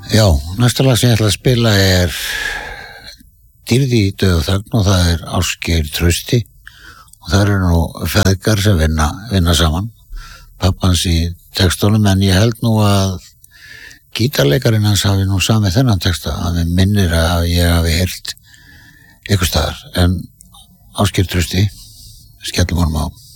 Já, næsta lag sem ég ætla að spila Dýrð í dauða og þögn og það Ásgeir Trausti og það nú feðgar sem vinna saman, pappans í textunum, en ég held nú að gítarleikarinn hans hafi nú samið þennan texta, að við minnir að ég hafi heyrt ykkur staðar, en Ásgeir Trausti, skellum honum á.